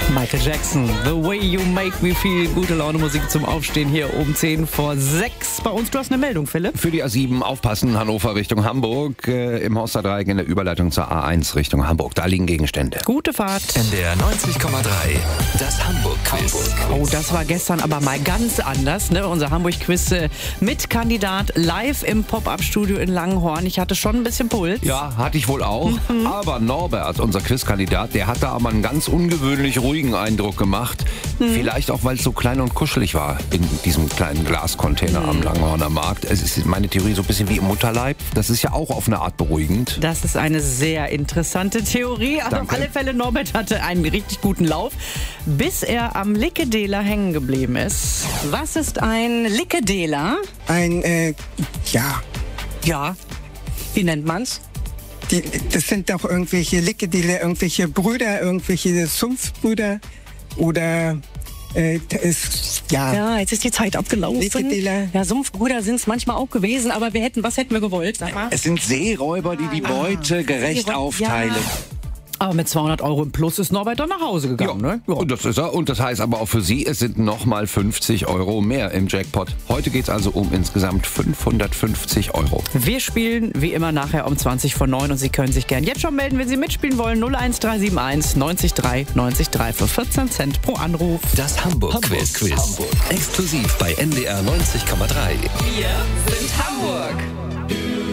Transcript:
Michael Jackson, The Way You Make Me Feel. Gute Laune Musik zum Aufstehen hier um 5:10 bei uns. Du hast eine Meldung, Philipp? Für die A7 aufpassen, Hannover Richtung Hamburg. Im Horsterdreieck in der Überleitung zur A1 Richtung Hamburg. Da liegen Gegenstände. Gute Fahrt. NDR 90,3, das Hamburg-Quiz. Oh, das war gestern aber mal ganz anders, ne? Unser Hamburg-Quiz mit Kandidat live im Pop-Up-Studio in Langenhorn. Ich hatte schon ein bisschen Puls. Ja, hatte ich wohl auch. Aber Norbert, unser Quizkandidat, der hat da aber einen ganz ungewöhnlich ruhigen Eindruck gemacht. Vielleicht auch, weil es so klein und kuschelig war in diesem kleinen Glascontainer am Langenhorner Markt. Es ist meine Theorie so ein bisschen wie im Mutterleib. Das ist ja auch auf eine Art beruhigend. Das ist eine sehr interessante Theorie. Also auf alle Fälle, Norbert hatte einen richtig guten Lauf, bis er am Lickedeler hängen geblieben ist. Was ist ein Lickedeler? Ja. Wie nennt man's? Das sind doch irgendwelche Lickedealer, irgendwelche Brüder, irgendwelche Sumpfbrüder oder Ja, jetzt ist die Zeit abgelaufen. Lickedealer. Ja, Sumpfbrüder sind es manchmal auch gewesen, aber was hätten wir gewollt? Sag mal. Es sind Seeräuber, die die Beute gerecht Seeräuber, aufteilen. ja. Aber mit 200 € im Plus ist Norbert dann nach Hause gegangen, ne? Ja. Und das ist er. Und das heißt aber auch für Sie, es sind nochmal 50 € mehr im Jackpot. Heute geht es also um insgesamt 550 €. Wir spielen wie immer nachher um 20:09 und Sie können sich gern jetzt schon melden, wenn Sie mitspielen wollen. 01371 90 3 90 3 für 14 Cent pro Anruf. Das Hamburg-Quiz. Exklusiv bei NDR 90,3. Wir sind Hamburg.